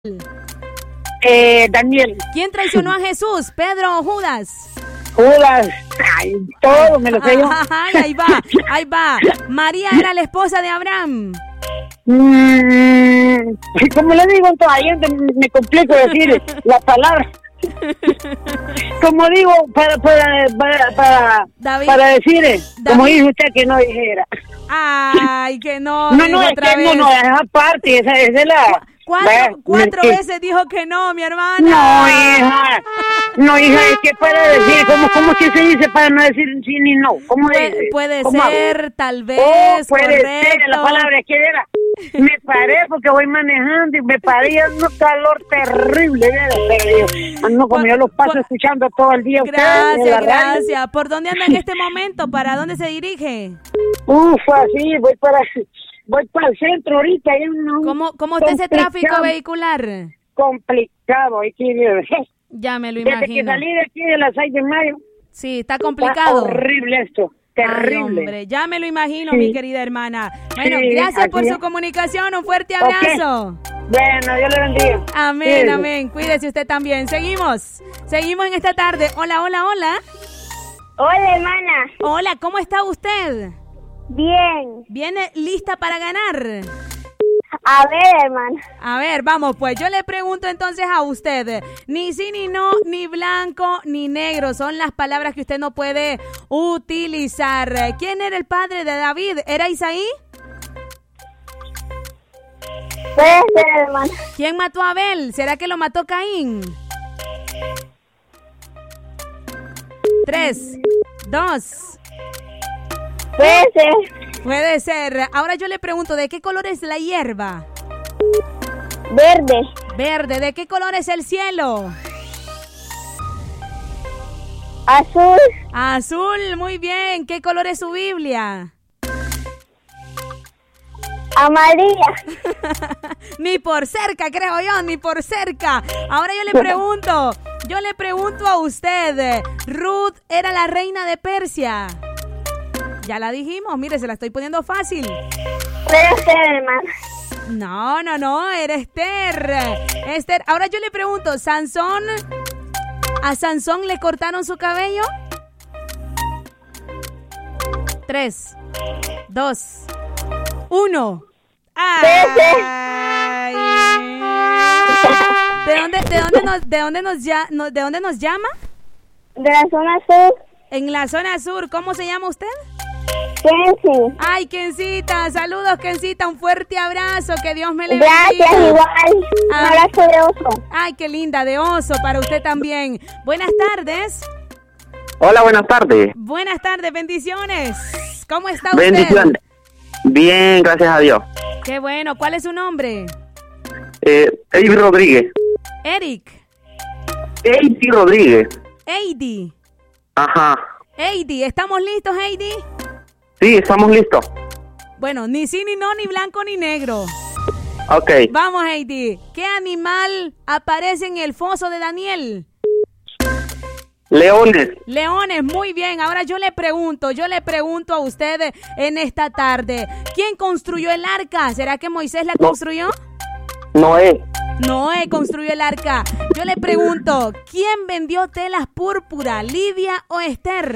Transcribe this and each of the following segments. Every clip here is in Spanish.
Daniel. ¿Quién traicionó a Jesús? ¿Pedro o Judas? Judas. Ay, todo me lo sé yo. Ay, ahí va. María era la esposa de Abraham. Como le digo, todavía me complico decir la palabra. Como digo, para decir, como dice usted que no dijera. Ay, que no. No, otra vez. No, esa parte, esa es la... Cuatro veces dijo que no, mi hermana. No, hija, es que para decir, ¿cómo que se dice para no decir sí ni no? ¿Cómo dice? Puede ¿Cómo ser, hago? tal vez, puede correcto. ser, la palabra es que era. Me paré porque voy manejando y me paré y ando calor terrible, pero ando como yo los paso escuchando todo el día. Gracias. ¿Por dónde anda en este momento? ¿Para dónde se dirige? Así, voy para el centro ahorita. ¿Cómo está ese tráfico vehicular? Complicado, ya me lo imagino. Desde que salí de aquí de las 6 de mayo. Sí, está complicado. Está horrible esto. Terrible. Ay, hombre, ya me lo imagino, mi querida hermana. Bueno, gracias por su comunicación. Un fuerte abrazo. Bueno, Dios le bendiga. Amén, amén. Cuídese usted también. Seguimos en esta tarde. Hola. Hola, hermana. Hola, ¿cómo está usted? Bien. ¿Viene lista para ganar? A ver, hermana. A ver, vamos pues. Yo le pregunto entonces a usted. Ni sí, ni no, ni blanco, ni negro. Son las palabras que usted no puede utilizar. ¿Quién era el padre de David? ¿Era Isaí? Puede ser, hermana. ¿Quién mató a Abel? ¿Será que lo mató Caín? 3, 2. Puede ser. Ahora yo le pregunto, ¿de qué color es la hierba? Verde. ¿De qué color es el cielo? Azul, muy bien. ¿Qué color es su Biblia? Amarilla. Ni por cerca, creo yo, ni por cerca. Ahora yo le pregunto a usted, ¿Ruth era la reina de Persia? Ya la dijimos, mire, se la estoy poniendo fácil. Puede ser, hermana. No, era Esther. Ahora yo le pregunto, ¿a Sansón le cortaron su cabello? 3, 2, 1. ¡Ay! ¿De dónde nos llama? De la zona sur. En la zona sur, ¿cómo se llama usted? Kensi. Ay, Kencita, saludos, Kencita, un fuerte abrazo, que Dios me le bendiga. Gracias, igual. Un abrazo de oso. Ay, qué linda, de oso para usted también. Buenas tardes. Hola, buenas tardes. Buenas tardes, bendiciones. ¿Cómo está usted? Bendiciones. Bien, gracias a Dios. Qué bueno, ¿cuál es su nombre? Eric Rodríguez. Eric. Eidi Rodríguez. Eidi. Ajá. Eidi, ¿estamos listos, Eidi? Sí, estamos listos. Bueno, ni sí, ni no, ni blanco, ni negro. Ok. Vamos, Heidi. ¿Qué animal aparece en el foso de Daniel? Leones, muy bien. Ahora yo le pregunto a usted en esta tarde, ¿quién construyó el arca? ¿Será que Moisés la construyó? Noé construyó el arca. Yo le pregunto, ¿quién vendió telas púrpura, Lidia o Esther?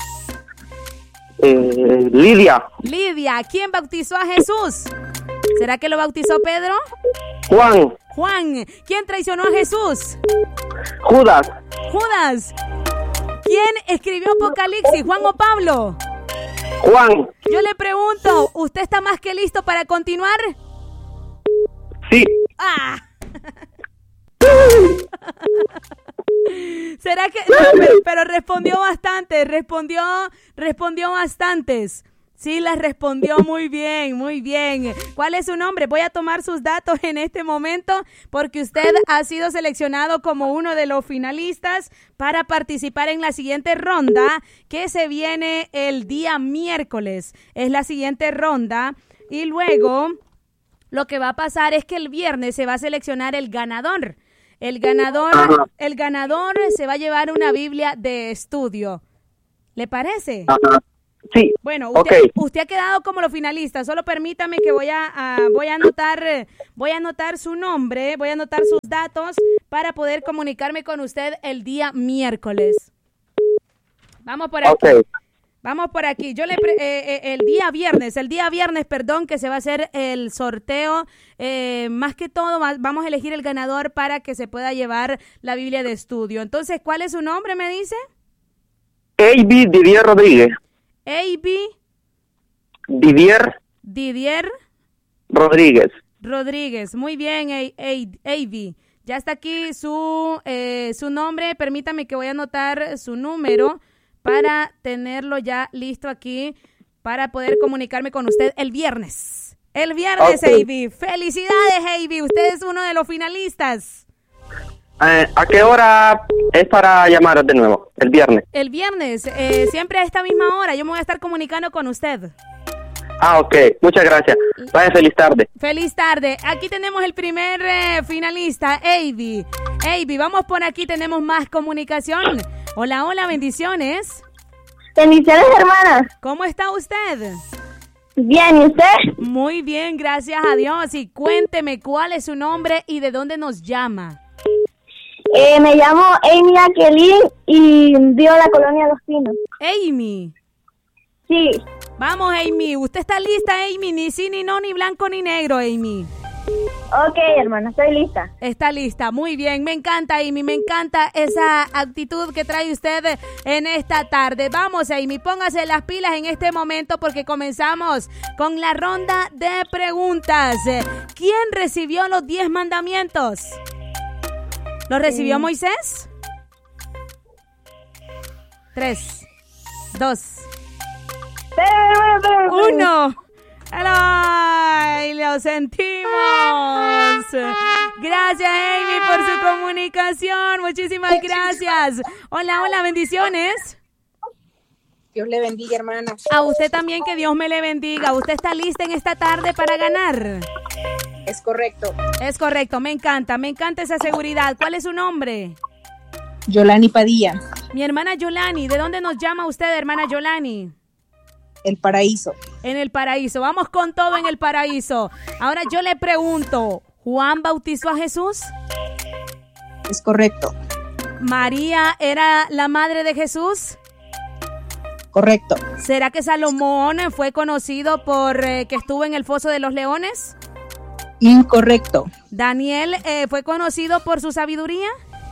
Lidia. ¿Quién bautizó a Jesús? ¿Será que lo bautizó Pedro? Juan. ¿Quién traicionó a Jesús? Judas. ¿Quién escribió Apocalipsis, Juan o Pablo? Juan. Yo le pregunto, ¿usted está más que listo para continuar? Sí. ¿Será que...? No, pero respondió bastantes. Sí, las respondió muy bien. ¿Cuál es su nombre? Voy a tomar sus datos en este momento porque usted ha sido seleccionado como uno de los finalistas para participar en la siguiente ronda que se viene el día miércoles. Es la siguiente ronda y luego lo que va a pasar es que el viernes se va a seleccionar el ganador. El ganador se va a llevar una Biblia de estudio. ¿Le parece? Ajá. Sí. Bueno, Okay. Usted ha quedado como los finalistas. Solo permítame que voy a anotar su nombre, voy a anotar sus datos para poder comunicarme con usted el día miércoles. Vamos por aquí. Okay. Vamos por aquí. El día viernes, que se va a hacer el sorteo. Más que todo, vamos a elegir el ganador para que se pueda llevar la Biblia de estudio. Entonces, ¿cuál es su nombre, me dice? A.B. Didier Rodríguez. A.B. Didier Rodríguez. Muy bien, A.B. Ya está aquí su nombre. Permítame que voy a anotar su número para tenerlo ya listo aquí para poder comunicarme con usted el viernes. El viernes, okay. A.B. Felicidades, A.B. Usted es uno de los finalistas. ¿A qué hora es para llamar de nuevo? El viernes. El viernes, siempre a esta misma hora. Yo me voy a estar comunicando con usted. Ok. Muchas gracias. Vaya, feliz tarde. Feliz tarde. Aquí tenemos el primer finalista, A.B. A.B., vamos por aquí, tenemos más comunicación. Hola, bendiciones. Bendiciones, hermana. ¿Cómo está usted? Bien, ¿y usted? Muy bien, gracias a Dios. Y cuénteme, ¿cuál es su nombre y de dónde nos llama? Me llamo Amy Aquelín y vivo en la colonia Los Pinos. Amy. Sí. Vamos, Amy. ¿Usted está lista, Amy? Ni sí, ni no, ni blanco, ni negro, Amy. Ok, hermana, estoy lista. Está lista, muy bien. Me encanta, Amy, me encanta esa actitud que trae usted en esta tarde. Vamos, Amy, póngase las pilas en este momento porque comenzamos con la ronda de preguntas. ¿Quién recibió los 10 mandamientos? ¿Los recibió Moisés? 3, 2, 1. ¡Ay, lo sentimos! Gracias, Amy, por su comunicación. Muchísimas gracias. Hola, bendiciones. Dios le bendiga, hermana. A usted también, que Dios me le bendiga. ¿Usted está lista en esta tarde para ganar? Es correcto. Es correcto, me encanta esa seguridad. ¿Cuál es su nombre? Yolani Padilla. Mi hermana Yolani, ¿de dónde nos llama usted, hermana Yolani? El Paraíso. En el Paraíso, vamos con todo en el Paraíso. Ahora yo le pregunto, ¿Juan bautizó a Jesús? Es correcto. ¿María era la madre de Jesús? Correcto. ¿Será que Salomón fue conocido por que estuvo en el foso de los leones? Incorrecto. ¿Daniel fue conocido por su sabiduría?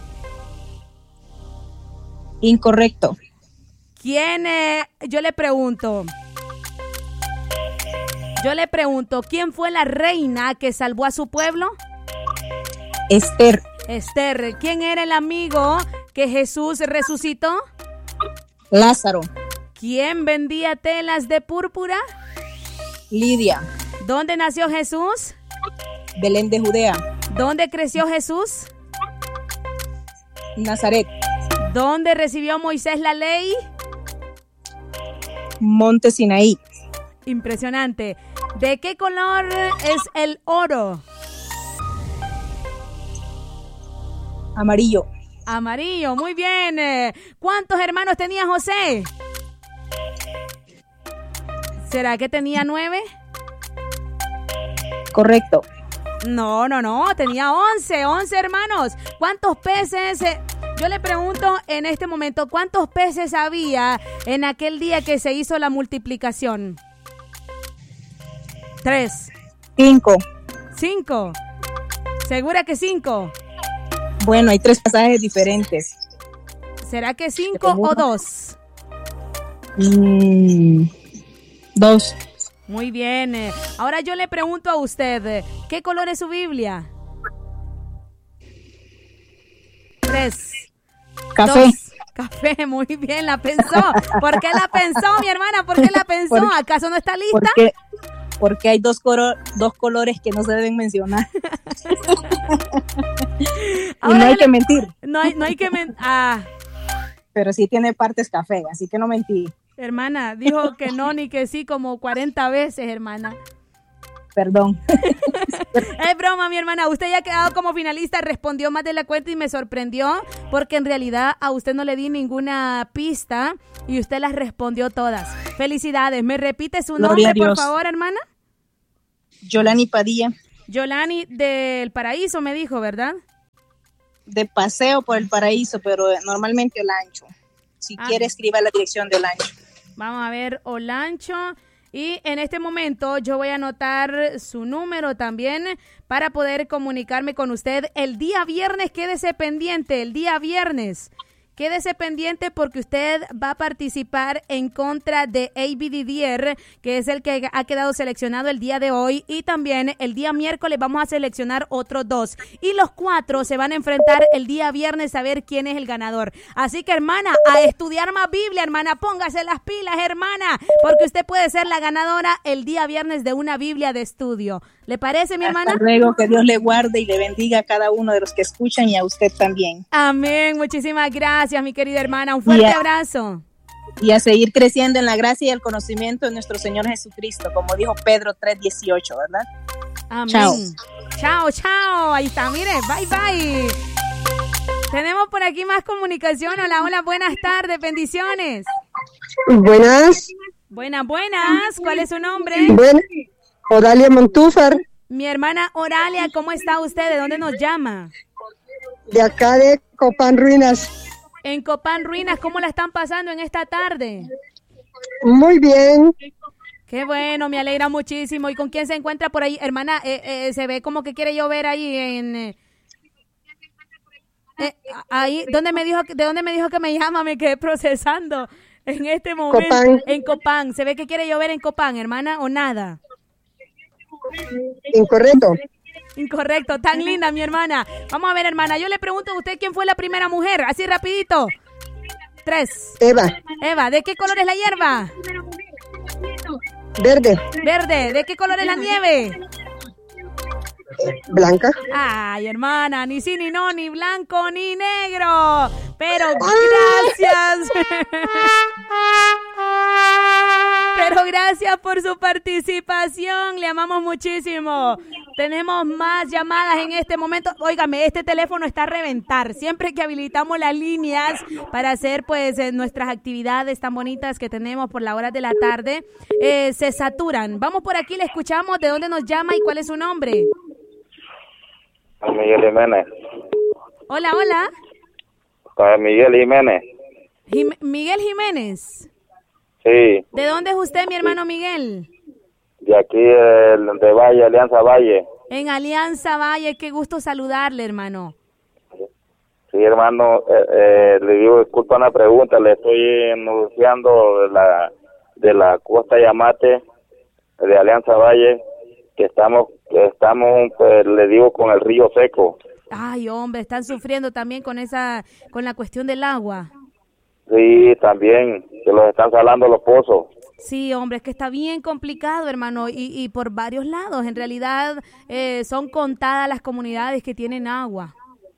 Incorrecto. Yo le pregunto, ¿quién fue la reina que salvó a su pueblo? Esther. ¿Quién era el amigo que Jesús resucitó? Lázaro. ¿Quién vendía telas de púrpura? Lidia. ¿Dónde nació Jesús? Belén de Judea. ¿Dónde creció Jesús? Nazaret. ¿Dónde recibió Moisés la ley? Monte Sinaí. Impresionante. ¿De qué color es el oro? Amarillo. Amarillo, muy bien. ¿Cuántos hermanos tenía José? ¿Será que tenía 9? Correcto. No, tenía 11 hermanos. ¿Cuántos peces? Yo le pregunto en este momento, ¿cuántos peces había en aquel día que se hizo la multiplicación? 3. 5. 5. ¿Segura que 5? Bueno, hay 3 pasajes diferentes. ¿Será que 5 o 2? 2. Muy bien. Ahora yo le pregunto a usted, ¿qué color es su Biblia? 3. Café. 2. Café, muy bien, la pensó. ¿Por qué la pensó, mi hermana? ¿Por qué la pensó? ¿Acaso no está lista? Porque hay dos colores que no se deben mencionar. Y no hay que mentir. No hay que mentir. Pero sí tiene partes café, así que no mentí. Hermana, dijo que no ni que sí como 40 veces, hermana. Perdón. Es broma, mi hermana. Usted ya ha quedado como finalista, respondió más de la cuenta y me sorprendió porque en realidad a usted no le di ninguna pista y usted las respondió todas. Felicidades. ¿Me repite su Gloria nombre, a Dios. por favor, hermana? Yolani Padilla, Yolani del Paraíso, me dijo, ¿verdad? de Paseo por el Paraíso, pero normalmente Olancho. Si quiere, escriba la dirección de Olancho. Vamos a ver, Olancho. Y en este momento yo voy a anotar su número también para poder comunicarme con usted el día viernes. Quédese pendiente, el día viernes. Quédese pendiente porque usted va a participar en contra de A.B. Didier, que es el que ha quedado seleccionado el día de hoy. Y también el día miércoles vamos a seleccionar otros 2. Y los 4 se van a enfrentar el día viernes a ver quién es el ganador. Así que, hermana, a estudiar más Biblia, hermana. Póngase las pilas, hermana, porque usted puede ser la ganadora el día viernes de una Biblia de estudio. ¿Le parece, mi hermana? Hasta luego, que Dios le guarde y le bendiga a cada uno de los que escuchan y a usted también. Amén. Muchísimas gracias, mi querida hermana. Un fuerte abrazo. Y a seguir creciendo en la gracia y el conocimiento de nuestro Señor Jesucristo, como dijo Pedro 3:18, ¿verdad? Amén. Chao. Chao, chao. Ahí está, mire. Bye, bye. Tenemos por aquí más comunicación. Hola, hola. Buenas tardes. Bendiciones. Buenas. Buenas, buenas. ¿Cuál es su nombre? Buenas. Oralia Montúfar, Mi hermana Oralia, ¿cómo está usted? ¿De dónde nos llama? de acá de Copán Ruinas. En Copán Ruinas, ¿cómo la están pasando en esta tarde? Muy bien. Qué bueno, me alegra muchísimo. ¿Y con quién se encuentra por ahí? Hermana, se ve como que quiere llover ahí en... ahí, ¿de dónde me dijo que me llama? Me quedé procesando en este momento. Copán. En Copán. ¿Se ve que quiere llover en Copán, hermana, o nada? Incorrecto. Incorrecto, tan linda mi hermana. Vamos a ver, hermana, yo le pregunto a usted quién fue la primera mujer, así rapidito. 3. Eva, ¿De qué color es la hierba? verde, Verde. ¿De qué color es la nieve? blanca. Ay, hermana, ni sí, ni no, ni blanco, ni negro. Pero gracias. Pero gracias por su participación. Le amamos muchísimo. Tenemos más llamadas en este momento. Óigame, este teléfono está a reventar. Siempre que habilitamos las líneas para hacer pues nuestras actividades tan bonitas que tenemos por la hora de la tarde, se saturan. Vamos por aquí, le escuchamos. ¿De dónde nos llama y cuál es su nombre? Miguel Jiménez. Hola, hola. Miguel Jiménez. Miguel Jiménez. Sí, ¿De dónde es usted, mi hermano Miguel? de aquí de Valle, Alianza Valle. En Alianza Valle, qué gusto saludarle, hermano. Sí, hermano, le digo, disculpa una pregunta, le estoy anunciando de la Costa Yamate, de Alianza Valle, que estamos, pues, le digo, con el río seco. Ay, hombre, están sufriendo también con la cuestión del agua. Sí, también, que los están salando los pozos. Sí, hombre, es que está bien complicado, hermano, y por varios lados. En realidad, son contadas las comunidades que tienen agua.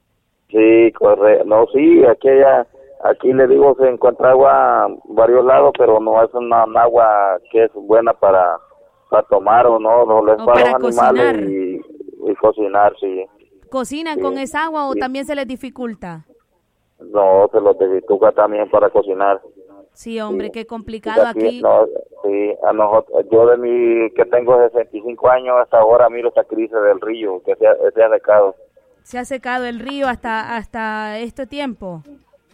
Sí, correcto. No, sí, aquí le digo, se encuentra agua en varios lados, pero no es una agua que es buena para tomar o no es O para para los animales cocinar. y cocinar, sí. ¿Cocinan Sí, con esa agua o sí. también se les dificulta? No, se los dificulta también para cocinar. Sí, hombre, Sí. qué complicado aquí. No, sí, a nosotros, yo que tengo 65 años hasta ahora miro esta crisis del río que se ha secado. Se ha secado el río hasta este tiempo.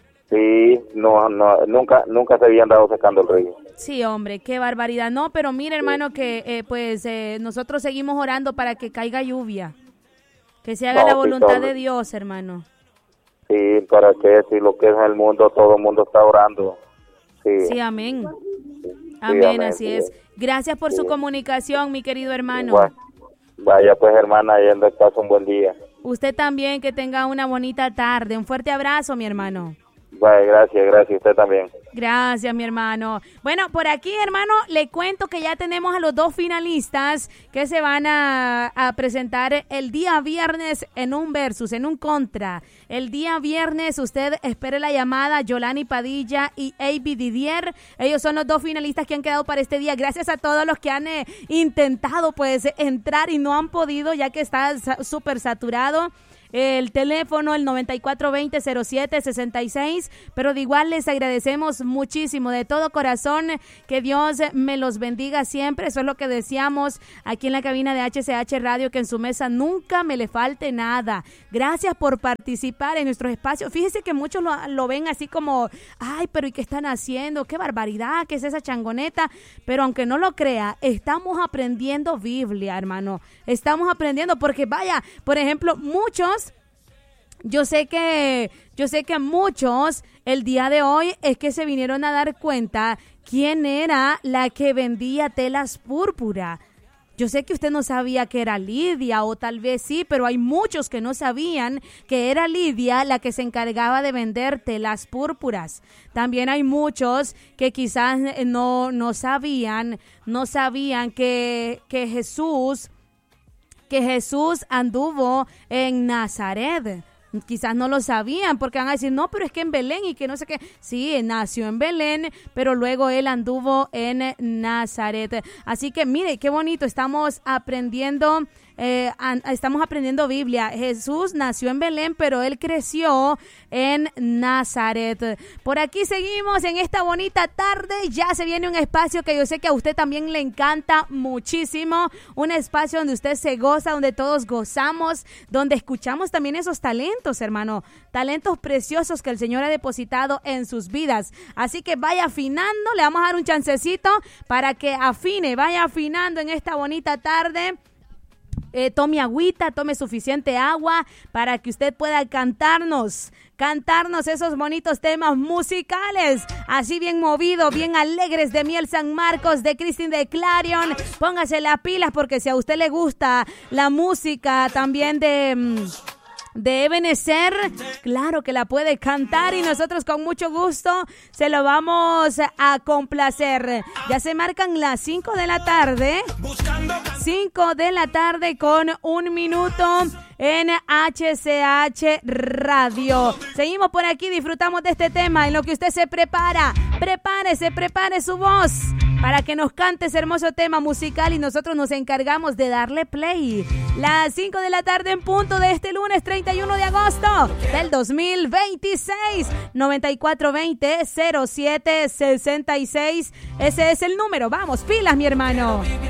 Sí, nunca se habían dado secando el río. Sí, hombre, qué barbaridad. No, pero mire, hermano, que nosotros seguimos orando para que caiga lluvia. Que se haga No, la sí, voluntad todo. de Dios, hermano. Sí, para que si lo que es el mundo, todo el mundo está orando. Sí, Sí, amén. sí, Amén, así sí. es. Gracias por su Sí. comunicación, mi querido hermano. Igual. Vaya pues, hermana, y anda, pasa un buen día. Usted también, que tenga una bonita tarde. Un fuerte abrazo, mi hermano. Vaya, gracias, usted también. Gracias, mi hermano. Bueno, por aquí, hermano, le cuento que ya tenemos a los 2 finalistas que se van a presentar el día viernes en un versus, en un contra. El día viernes usted espere la llamada, Yolani Padilla y A.B. Didier. Ellos son los 2 finalistas que han quedado para este día. Gracias a todos los que han intentado pues entrar y no han podido, ya que está súper saturado. el teléfono, el 9420-0766, pero de igual les agradecemos muchísimo, de todo corazón, que Dios me los bendiga siempre. Eso es lo que deseamos aquí en la cabina de HCH Radio, que en su mesa nunca me le falte nada. Gracias por participar en nuestros espacios. Fíjese que muchos lo ven así como, ay, pero ¿y qué están haciendo? ¡Qué barbaridad! ¿Qué es esa changoneta? Pero aunque no lo crea, estamos aprendiendo Biblia, hermano. Estamos aprendiendo porque vaya, por ejemplo, muchos, yo sé que muchos el día de hoy es que se vinieron a dar cuenta quién era la que vendía telas púrpura. Yo sé que usted no sabía que era Lidia, o tal vez sí, pero hay muchos que no sabían que era Lidia la que se encargaba de vender telas púrpuras. También hay muchos que quizás no sabían que Jesús anduvo en Nazaret. Quizás no lo sabían porque van a decir, no, pero es que en Belén y que no sé qué. Sí, nació en Belén, pero luego él anduvo en Nazaret. Así que mire, qué bonito, estamos aprendiendo Biblia. Jesús nació en Belén, pero él creció en Nazaret. Por aquí seguimos en esta bonita tarde. Ya se viene un espacio que yo sé que a usted también le encanta muchísimo. Un espacio donde usted se goza, donde todos gozamos, donde escuchamos también esos talentos, hermano. Talentos preciosos que el Señor ha depositado en sus vidas. Así que vaya afinando, le vamos a dar un chancecito para que vaya afinando en esta bonita tarde. Tome agüita, tome suficiente agua para que usted pueda cantarnos esos bonitos temas musicales, así bien movidos, bien alegres, de Miel San Marcos, de Christine de Clarion. Póngase las pilas porque si a usted le gusta la música también de Ebenezer, claro que la puede cantar y nosotros con mucho gusto se lo vamos a complacer. Ya se marcan las 5 de la tarde. 5 de la tarde con 1 minuto en HCH Radio. Seguimos por aquí, disfrutamos de este tema en lo que usted se prepara. Prepare su voz para que nos cante ese hermoso tema musical y nosotros nos encargamos de darle play. Las 5 de la tarde en punto de este lunes 31 de agosto del 2026. 9420-0766. Ese es el número. Vamos, pilas, mi hermano.